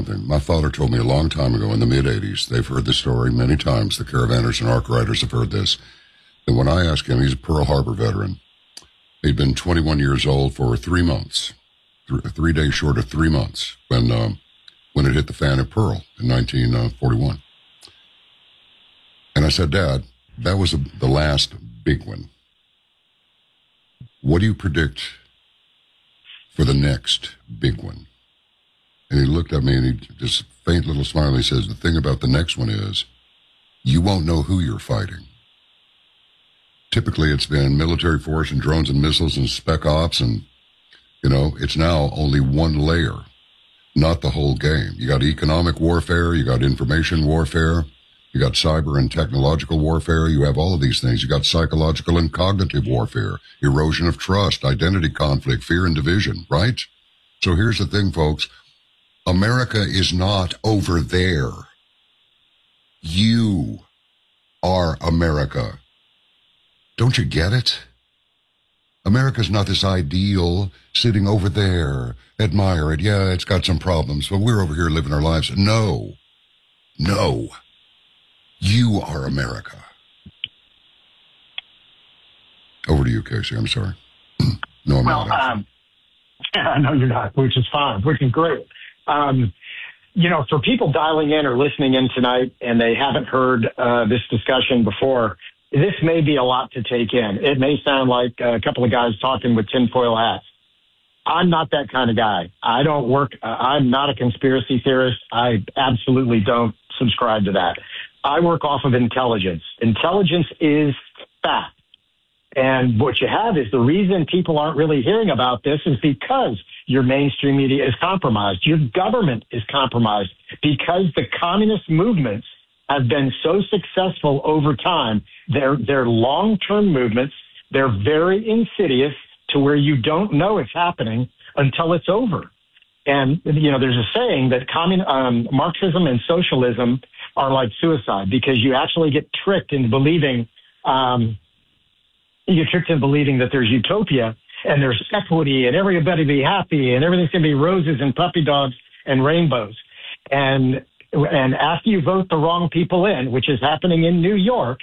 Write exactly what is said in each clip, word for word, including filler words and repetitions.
something. My father told me a long time ago in the mid-eighties, they've heard the story many times, the caravanners and arc riders have heard this, and when I asked him, he's a Pearl Harbor veteran. He'd been twenty-one years old for three months, th- three days short of three months, when um, when it hit the fan at Pearl in nineteen forty-one. And I said, Dad, that was a, the last big one. What do you predict for the next big one? And he looked at me and he just faint little smile. And he says, the thing about the next one is you won't know who you're fighting. Typically, it's been military force and drones and missiles and spec ops. And, you know, it's now only one layer, not the whole game. You got economic warfare. You got information warfare. You got cyber and technological warfare. You have all of these things. You got psychological and cognitive warfare, erosion of trust, identity conflict, fear and division, right? So here's the thing, folks. America is not over there. You are America. Don't you get it? America's not this ideal sitting over there. Admire it. Yeah, it's got some problems, but we're over here living our lives. No. No. You are America. Over to you, Casey. I'm sorry. No, I'm well, not. Um, I know you're not, which is fine, which is great. Um, you know, for people dialing in or listening in tonight and they haven't heard uh, this discussion before, this may be a lot to take in. It may sound like a couple of guys talking with tinfoil hats. I'm not that kind of guy. I don't work. Uh, I'm not a conspiracy theorist. I absolutely don't subscribe to that. I work off of intelligence. Intelligence is fact. And what you have is the reason people aren't really hearing about this is because your mainstream media is compromised. Your government is compromised because the communist movements have been so successful over time. They're, they're long-term movements. They're very insidious to where you don't know it's happening until it's over. And, you know, there's a saying that commun, um, Marxism and socialism are like suicide because you actually get tricked into believing, um, you get tricked into believing that there's utopia and there's equity and everybody be happy and everything's going to be roses and puppy dogs and rainbows. And, and after you vote the wrong people in, which is happening in New York,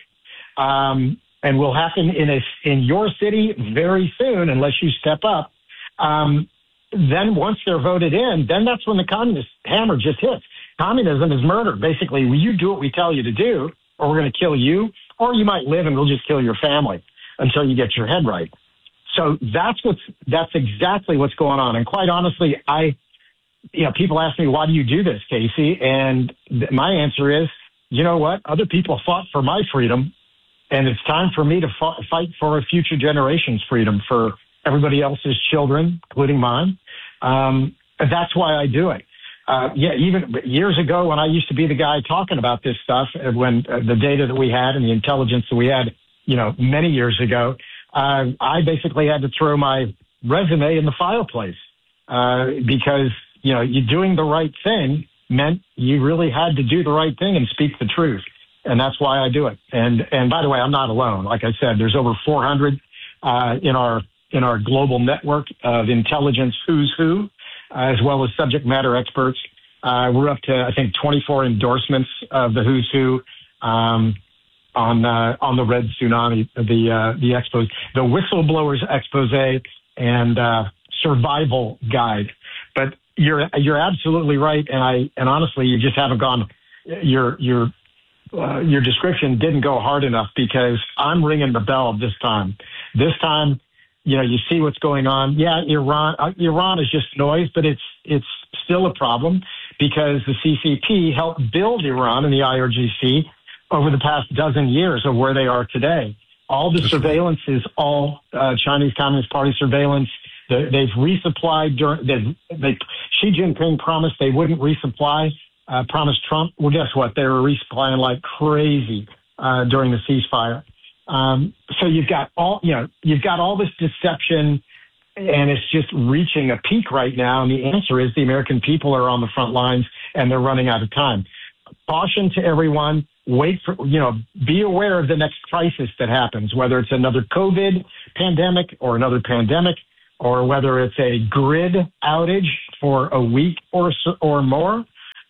um, and will happen in a, in your city very soon, unless you step up, um, then once they're voted in, then that's when the communist hammer just hits. Communism is murder. Basically, you do what we tell you to do, or we're going to kill you, or you might live and we'll just kill your family until you get your head right. So that's what's, that's exactly what's going on. And quite honestly, I, you know, people ask me, why do you do this, Casey? And th- my answer is, you know what? Other people fought for my freedom, and it's time for me to f- fight for a future generation's freedom for everybody else's children, including mine. Um, and that's why I do it. Uh, yeah, even years ago when I used to be the guy talking about this stuff, when uh, the data that we had and the intelligence that we had, you know, many years ago, uh, I basically had to throw my resume in the fireplace uh, because, you know, you doing the right thing meant you really had to do the right thing and speak the truth. And that's why I do it. And, and by the way, I'm not alone. Like I said, there's over four hundred uh, in our in our global network of intelligence who's who, uh, as well as subject matter experts. Uh, we're up to, I think, twenty-four endorsements of the who's who um, on uh, on the Red Tsunami, the uh, the expose, the whistleblowers expose and uh, survival guide. But you're you're absolutely right, and I and honestly, you just haven't gone. Your your uh, your description didn't go hard enough because I'm ringing the bell this time. This time. You know, you see what's going on. Yeah, Iran, uh, Iran is just noise, but it's it's still a problem because the C C P helped build Iran and the I R G C over the past dozen years of where they are today. All the surveillance is all uh, Chinese Communist Party surveillance. They, they've resupplied during. They, they Xi Jinping promised they wouldn't resupply. Uh, promised Trump. Well, guess what? They were resupplying like crazy uh, during the ceasefire. Um, so you've got all, you know, you've got all this deception and it's just reaching a peak right now. And the answer is the American people are on the front lines and they're running out of time. Caution to everyone. Wait for, you know, be aware of the next crisis that happens, whether it's another COVID pandemic or another pandemic, or whether it's a grid outage for a week or, or more.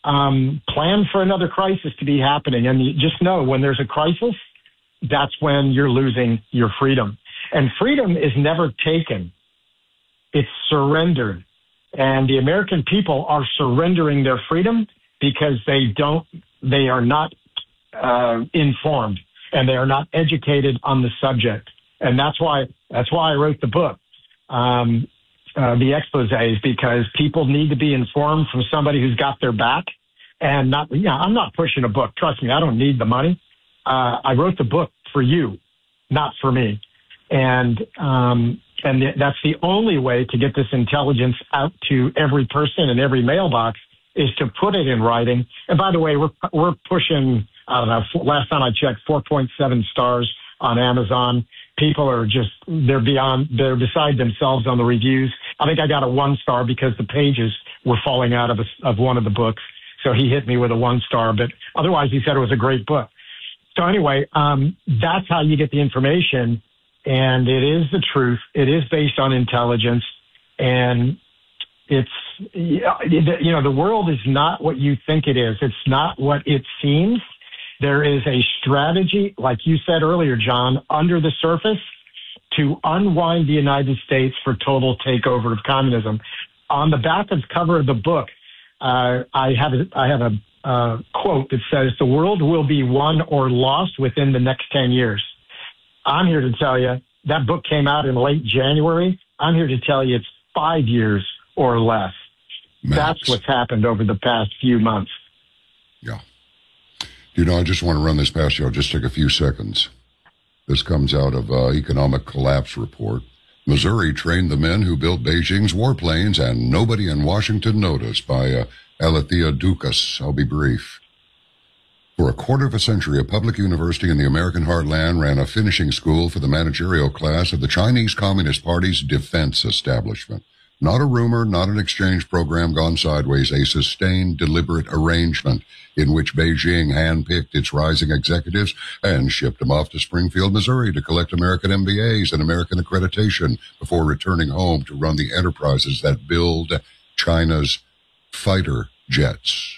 um, plan for another crisis to be happening. And you just know when there's a crisis, that's when you're losing your freedom. And freedom is never taken. It's surrendered. And the American people are surrendering their freedom because they don't, they are not uh, informed and they are not educated on the subject. And that's why, that's why I wrote the book, um, uh, the exposés, because people need to be informed from somebody who's got their back and not, yeah, you know, I'm not pushing a book. Trust me, I don't need the money. Uh, I wrote the book for you, not for me. And, um, and th- that's the only way to get this intelligence out to every person in every mailbox is to put it in writing. And by the way, we're, we're pushing, I don't know, last time I checked, four point seven stars on Amazon. People are just, they're beyond, they're beside themselves on the reviews. I think I got a one star because the pages were falling out of a, of one of the books. So he hit me with a one star, but otherwise he said it was a great book. So anyway, um, that's how you get the information. And it is the truth. It is based on intelligence. And it's, you know, the world is not what you think it is. It's not what it seems. There is a strategy, like you said earlier, John, under the surface to unwind the United States for total takeover of communism. On the back of the cover of the book, uh, I have a, I have a uh, quote that says, "The world will be won or lost within the next ten years." I'm here to tell you that book came out in late January. I'm here to tell you it's five years or less. Max. That's what's happened over the past few months. Yeah. You know, I just want to run this past you. I'll just take a few seconds. This comes out of uh, Economic Collapse Report. Missouri trained the men who built Beijing's warplanes, and nobody in Washington noticed, by uh, Alethea Dukas. I'll be brief. For a quarter of a century, a public university in the American heartland ran a finishing school for the managerial class of the Chinese Communist Party's defense establishment. Not a rumor, not an exchange program gone sideways, a sustained, deliberate arrangement in which Beijing handpicked its rising executives and shipped them off to Springfield, Missouri to collect American M B As and American accreditation before returning home to run the enterprises that build China's fighter jets.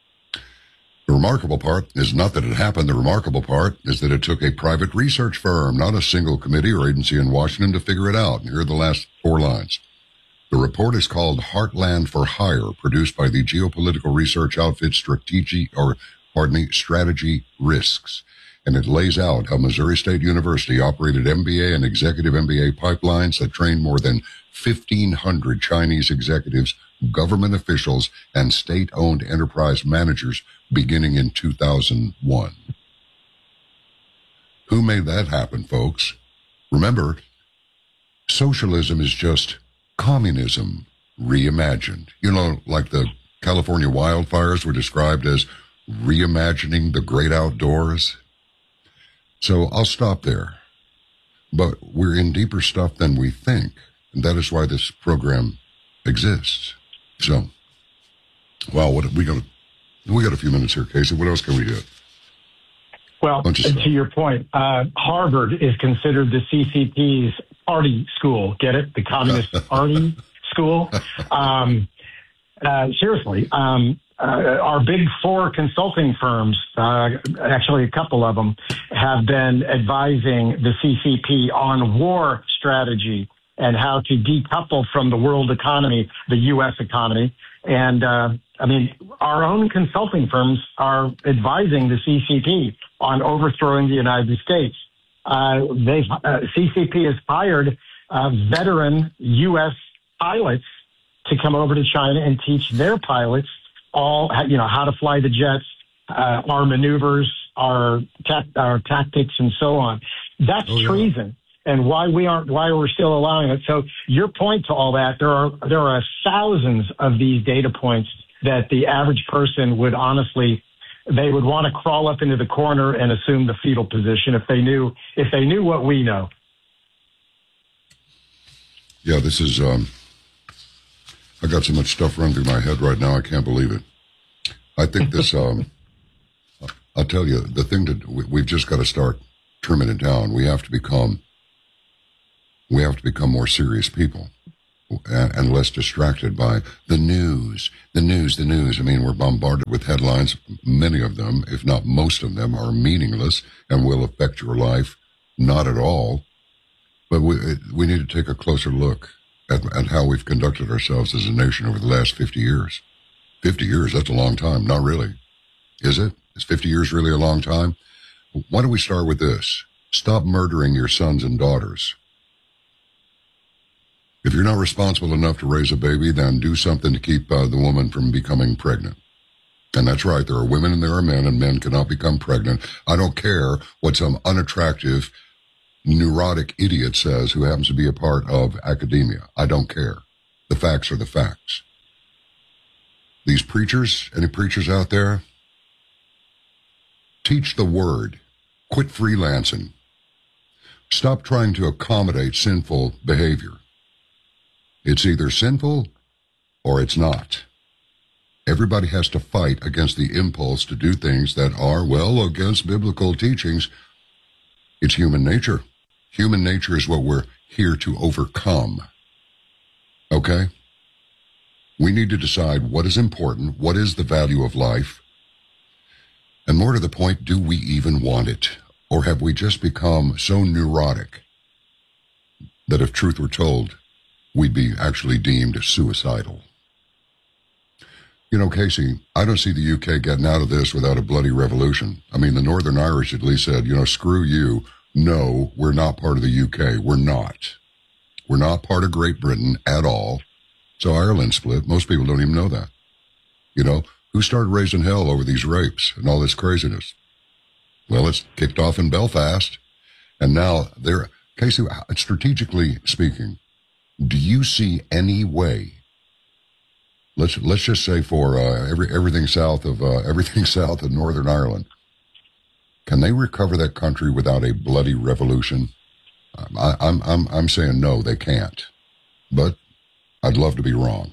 The remarkable part is not that it happened. The remarkable part is that it took a private research firm, not a single committee or agency in Washington, to figure it out. And here are the last four lines. The report is called Heartland for Hire, produced by the geopolitical research outfit Strategy, or pardon me, Strategy Risks. And it lays out how Missouri State University operated M B A and executive M B A pipelines that trained more than fifteen hundred Chinese executives, government officials, and state-owned enterprise managers beginning in two thousand one. Who made that happen, folks? Remember, socialism is just communism reimagined. You know, like the California wildfires were described as reimagining the great outdoors. So I'll stop there. But we're in deeper stuff than we think, and that is why this program exists. So, wow, what we got? We got a few minutes here, Casey. What else can we do? Well, to your point, uh, Harvard is considered the C C P's party school. Get it? The Communist Party school. Um, uh, seriously, um, uh, our big four consulting firms, uh, actually a couple of them, have been advising the C C P on war strategy and how to decouple from the world economy, the U S economy. And, uh, I mean, our own consulting firms are advising the C C P on overthrowing the United States. Uh, they've, uh, C C P has hired uh, veteran U S pilots to come over to China and teach their pilots all, you know, how to fly the jets, uh, our maneuvers, our, ta- our tactics, and so on. That's oh, yeah. treason. And why we aren't, why we're still allowing it. So your point to all that, there are, there are thousands of these data points that the average person would honestly, they would want to crawl up into the corner and assume the fetal position if they knew, if they knew what we know. Yeah, this is, um, I got so much stuff running through my head right now, I can't believe it. I think this, um, I'll tell you, the thing that we've just got to start trimming it down. We have to become, we have to become more serious people. and, and less distracted by the news, the news, the news. I mean, we're bombarded with headlines. Many of them, if not most of them, are meaningless and will affect your life. Not at all. But we, we need to take a closer look at, at how we've conducted ourselves as a nation over the last fifty years. fifty years, that's a long time. Not really. Is it? Is fifty years really a long time? Why don't we start with this? Stop murdering your sons and daughters. If you're not responsible enough to raise a baby, then do something to keep uh, the woman from becoming pregnant. And that's right, there are women and there are men, and men cannot become pregnant. I don't care what some unattractive, neurotic idiot says who happens to be a part of academia. I don't care. The facts are the facts. These preachers, any preachers out there? Teach the word. Quit freelancing. Stop trying to accommodate sinful behavior. It's either sinful or it's not. Everybody has to fight against the impulse to do things that are, well, against biblical teachings. It's human nature. Human nature is what we're here to overcome. Okay? We need to decide what is important, what is the value of life, and more to the point, do we even want it? Or have we just become so neurotic that if truth were told, we'd be actually deemed suicidal? You know, Casey, I don't see the U K getting out of this without a bloody revolution. I mean, the Northern Irish at least said, you know, screw you. No, we're not part of the U K. We're not. We're not part of Great Britain at all. So Ireland split. Most people don't even know that. You know, who started raising hell over these rapes and all this craziness? Well, it's kicked off in Belfast. And now they're, Casey, strategically speaking, do you see any way, let's let's just say for uh, every everything south of uh, everything south of Northern Ireland, can they recover that country without a bloody revolution? Um, I, I'm I'm I'm saying no, they can't. But I'd love to be wrong.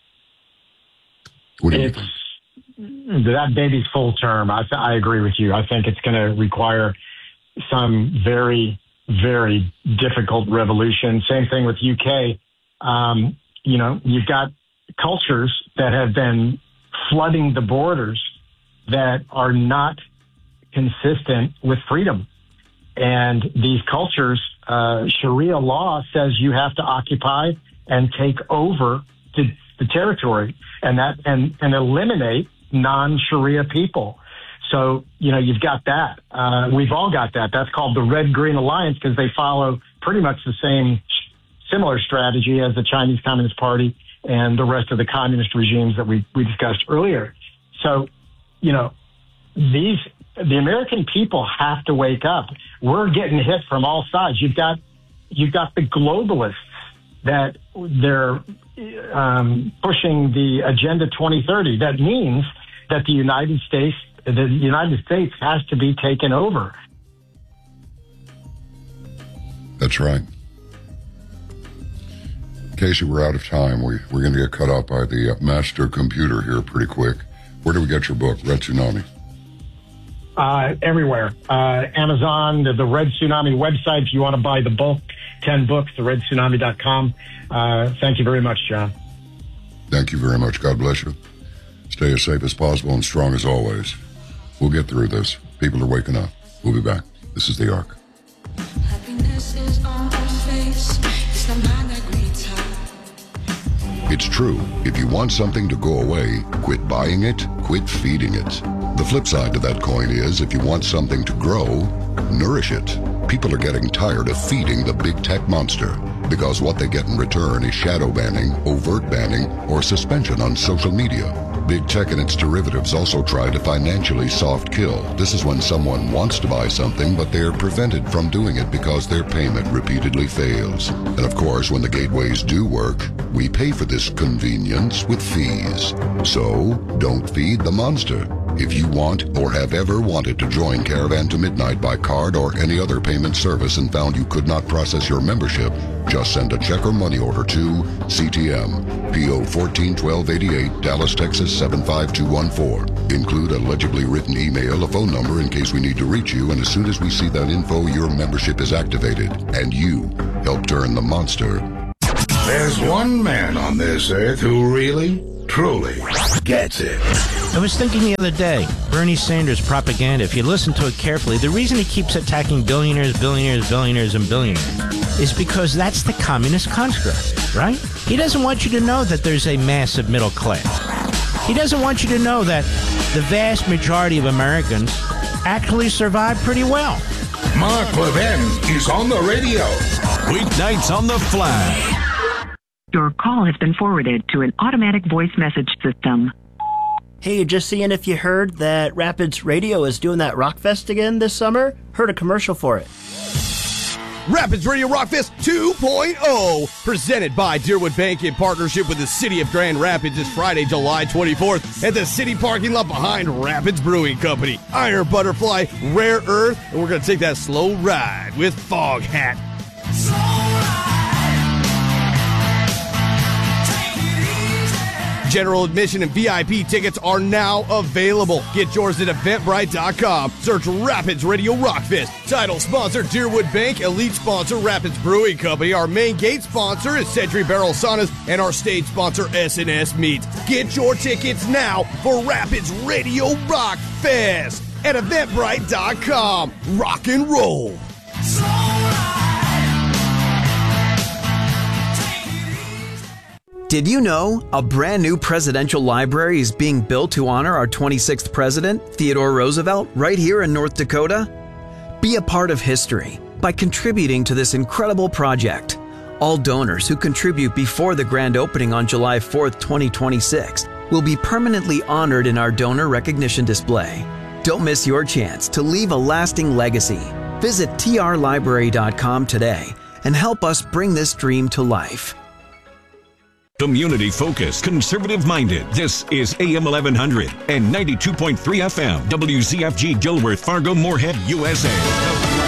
What do you it's think? That baby's full term. I I agree with you. I think it's going to require some very very difficult revolution. Same thing with U K. Um, you know, you've got cultures that have been flooding the borders that are not consistent with freedom. And these cultures, uh, Sharia law says you have to occupy and take over the, the territory and that and, and eliminate non-Sharia people. So, you know, you've got that. Uh, we've all got that. That's called the Red Green Alliance because they follow pretty much the same similar strategy as the Chinese Communist Party and the rest of the communist regimes that we, we discussed earlier. So, you know, these the American people have to wake up. We're getting hit from all sides. You've got you've got the globalists that they're um, pushing the Agenda twenty thirty. That means that the United States the United States has to be taken over. That's right. Casey, we're out of time. We, we're going to get cut off by the uh, master computer here pretty quick. Where do we get your book, Red Tsunami? Uh, everywhere. Uh, Amazon, the, the Red Tsunami website, if you want to buy the bulk, ten books, the red tsunami dot com. Uh, thank you very much, John. Thank you very much. God bless you. Stay as safe as possible and strong as always. We'll get through this. People are waking up. We'll be back. This is The Ark. Happiness is on our face. It's the mind that greets her. It's true. If you want something to go away, quit buying it, quit feeding it. The flip side to that coin is if you want something to grow, nourish it. People are getting tired of feeding the big tech monster because what they get in return is shadow banning, overt banning, or suspension on social media. Big tech and its derivatives also try to financially soft kill. This is when someone wants to buy something, but they're prevented from doing it because their payment repeatedly fails. And of course, when the gateways do work, we pay for this convenience with fees. So, don't feed the monster. If you want or have ever wanted to join Caravan to Midnight by card or any other payment service and found you could not process your membership, just send a check or money order to C T M, P O fourteen twelve eighty-eight, Dallas, Texas seven five two one four. Include a legibly written email, a phone number in case we need to reach you, and as soon as we see that info, your membership is activated, and you help turn the monster There's one man on this earth who really, truly gets it. I was thinking the other day, Bernie Sanders propaganda, if you listen to it carefully, the reason he keeps attacking billionaires, billionaires, billionaires, and billionaires is because that's the communist construct, right? He doesn't want you to know that there's a massive middle class. He doesn't want you to know that the vast majority of Americans actually survive pretty well. Mark Levin is on the radio. Weeknights on the Flag. Your call has been forwarded to an automatic voice message system. Hey, just seeing if you heard that Rapids Radio is doing that Rockfest again this summer. Heard a commercial for it. Rapids Radio Rockfest two point oh, presented by Deerwood Bank in partnership with the City of Grand Rapids, is Friday, July twenty-fourth at the city parking lot behind Rapids Brewing Company. Iron Butterfly, Rare Earth, and we're going to take that slow ride with Fog Hat. General admission and V I P tickets are now available. Get yours at eventbrite dot com. Search Rapids Radio Rockfest. Title sponsor Deerwood Bank. Elite sponsor Rapids Brewing Company. Our main gate sponsor is Century Barrel Saunas. And our stage sponsor S and S Meats. Get your tickets now for Rapids Radio Rockfest at eventbrite dot com. Rock and roll. Did you know a brand new presidential library is being built to honor our twenty-sixth president, Theodore Roosevelt, right here in North Dakota? Be a part of history by contributing to this incredible project. All donors who contribute before the grand opening on July fourth, twenty twenty-six will be permanently honored in our donor recognition display. Don't miss your chance to leave a lasting legacy. Visit T R library dot com today and help us bring this dream to life. Community-focused, conservative-minded. This is A M eleven hundred and ninety-two point three F M. W Z F G Gilworth, Fargo, Moorhead, U S A.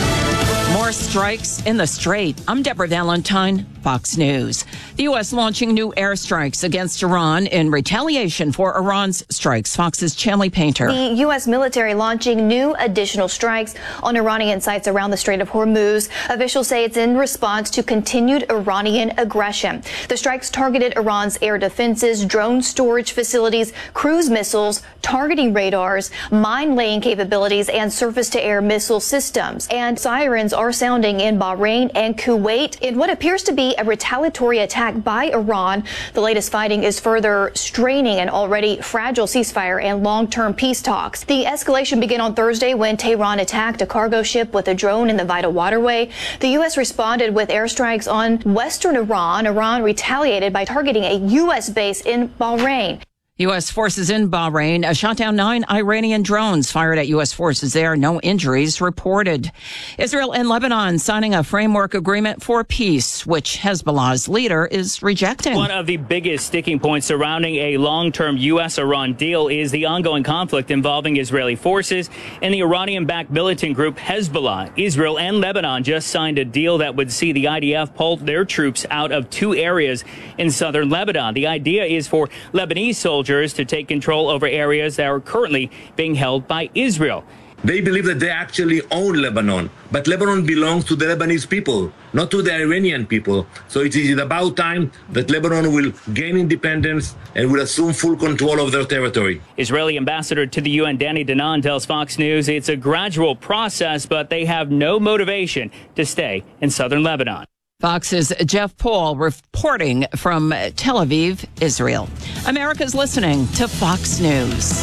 More strikes in the Strait. I'm Deborah Valentine, Fox News. The U S launching new airstrikes against Iran in retaliation for Iran's strikes. Fox's Chanley Painter. The U S military launching new additional strikes on Iranian sites around the Strait of Hormuz. Officials say it's in response to continued Iranian aggression. The strikes targeted Iran's air defenses, drone storage facilities, cruise missiles, targeting radars, mine-laying capabilities, and surface-to-air missile systems. And sirens are sounding in Bahrain and Kuwait in what appears to be a retaliatory attack by Iran. The latest fighting is further straining an already fragile ceasefire and long-term peace talks. The escalation began on Thursday when Tehran attacked a cargo ship with a drone in the vital waterway. The U S responded with airstrikes on western Iran. Iran retaliated by targeting a U S base in Bahrain. U S forces in Bahrain shot down nine Iranian drones fired at U S forces there. No injuries reported. Israel and Lebanon signing a framework agreement for peace, which Hezbollah's leader is rejecting. One of the biggest sticking points surrounding a long-term U S-Iran deal is the ongoing conflict involving Israeli forces and the Iranian-backed militant group Hezbollah. Israel and Lebanon just signed a deal that would see the I D F pull their troops out of two areas in southern Lebanon. The idea is for Lebanese soldiers to take control over areas that are currently being held by Israel. They believe that they actually own Lebanon, but Lebanon belongs to the Lebanese people, not to the Iranian people. So it is about time that Lebanon will gain independence and will assume full control of their territory. Israeli ambassador to the U N, Danny Danon, tells Fox News it's a gradual process, but they have no motivation to stay in southern Lebanon. Fox's Jeff Paul reporting from Tel Aviv, Israel. America's listening to Fox News.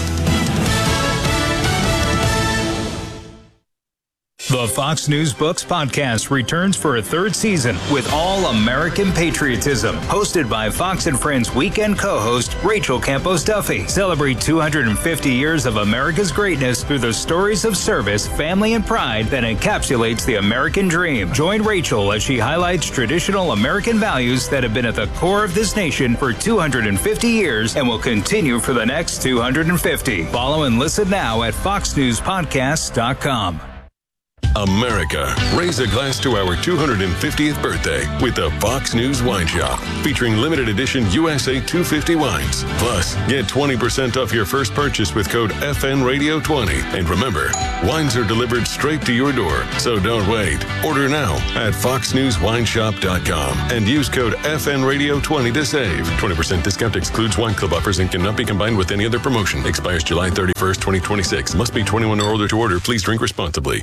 The Fox News Books podcast returns for a third season with All American Patriotism, hosted by Fox and Friends weekend co-host Rachel Campos Duffy. Celebrate two hundred fifty years of America's greatness through the stories of service, family, and pride that encapsulates the American dream. Join Rachel as she highlights traditional American values that have been at the core of this nation for two hundred fifty years and will continue for the next two hundred fifty. Follow and listen now at fox news podcasts dot com. America, raise a glass to our two hundred fiftieth birthday with the Fox News Wine Shop, featuring limited edition U S A two fifty wines. Plus, get twenty percent off your first purchase with code F N Radio twenty. And remember, wines are delivered straight to your door, so don't wait. Order now at fox news wine shop dot com and use code F N Radio twenty to save. twenty percent discount excludes wine club offers and cannot be combined with any other promotion. Expires July thirty-first, twenty twenty-six. Must be twenty-one or older to order. Please drink responsibly.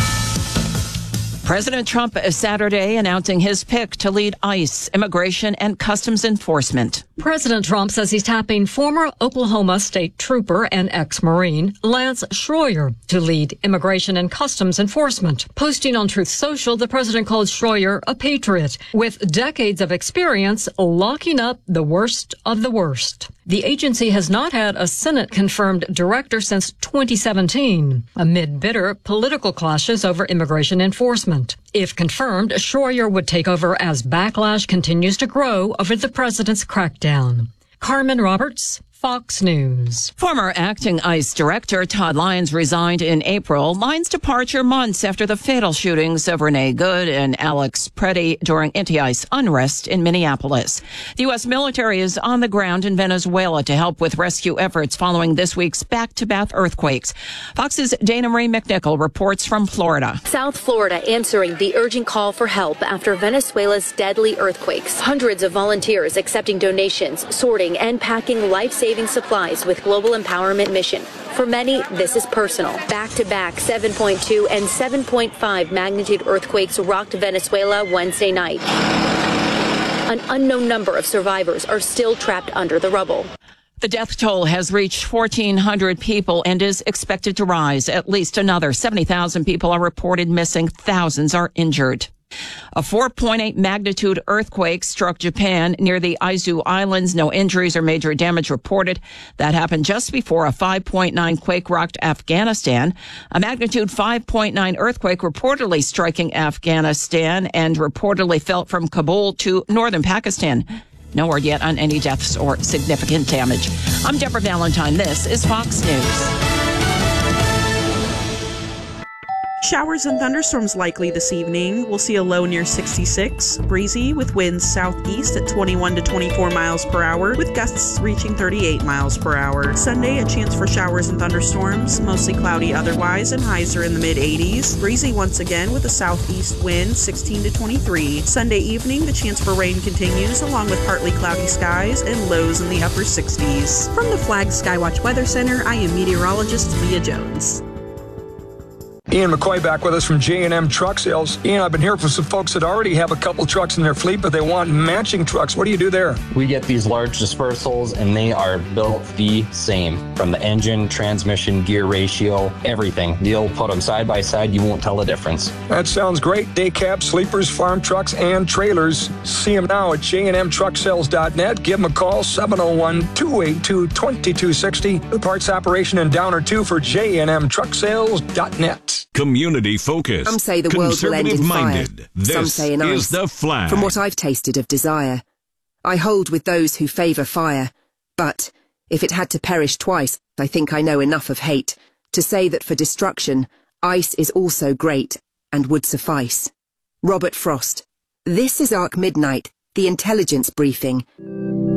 President Trump is Saturday announcing his pick to lead ICE, Immigration and Customs Enforcement. President Trump says he's tapping former Oklahoma State Trooper and ex-Marine Lance Schroyer to lead Immigration and Customs Enforcement. Posting on Truth Social, the president called Schroyer a patriot with decades of experience locking up the worst of the worst. The agency has not had a Senate-confirmed director since twenty seventeen, amid bitter political clashes over immigration enforcement. If confirmed, Schroyer would take over as backlash continues to grow over the president's crackdown. Carmen Roberts, Fox News. Former acting ICE director Todd Lyons resigned in April. Lyons' departure months after the fatal shootings of Renee Good and Alex Preddy during anti-ICE unrest in Minneapolis. The U S military is on the ground in Venezuela to help with rescue efforts following this week's back-to-back earthquakes. Fox's Dana Marie McNichol reports from Florida. South Florida answering the urgent call for help after Venezuela's deadly earthquakes. Hundreds of volunteers accepting donations, sorting, and packing life-saving supplies with Global Empowerment Mission. For many, this is personal. Back-to-back seven point two and seven point five magnitude earthquakes rocked Venezuela Wednesday night. An unknown number of survivors are still trapped under the rubble. The death toll has reached fourteen hundred people and is expected to rise. At least another seventy thousand people are reported missing. Thousands are injured. A four point eight magnitude earthquake struck Japan near the Izu Islands. No injuries or major damage reported. That happened just before a five point nine quake rocked Afghanistan. A magnitude five point nine earthquake reportedly striking Afghanistan and reportedly felt from Kabul to northern Pakistan. No word yet on any deaths or significant damage. I'm Deborah Valentine. This is Fox News. Showers and thunderstorms likely this evening. We'll see a low near sixty-six, breezy with winds southeast at twenty-one to twenty-four miles per hour, with gusts reaching thirty-eight miles per hour. Sunday, a chance for showers and thunderstorms, mostly cloudy otherwise, and highs are in the mid eighties. Breezy once again with a southeast wind, sixteen to twenty-three. Sunday evening, the chance for rain continues, along with partly cloudy skies and lows in the upper sixties. From the Flag Skywatch Weather Center, I am meteorologist Leah Jones. Ian McCoy back with us from J and M Truck Sales. Ian, I've been hearing from some folks that already have a couple trucks in their fleet, but they want matching trucks. What do you do there? We get these large dispersals, and they are built the same. From the engine, transmission, gear ratio, everything. You'll put them side by side, you won't tell the difference. That sounds great. Day cabs, sleepers, farm trucks, and trailers. See them now at j and m truck sales dot net. Give them a call, seven oh one, two eight two, two two six oh. The parts operation in Downer two for j and m truck sales dot net. Community focused. Some say the world will end in fire. This Some say in is ice. The Flag. From what I've tasted of desire, I hold with those who favour fire. But if it had to perish twice, I think I know enough of hate to say that for destruction, ice is also great and would suffice. Robert Frost. This is Arc Midnight, the intelligence briefing.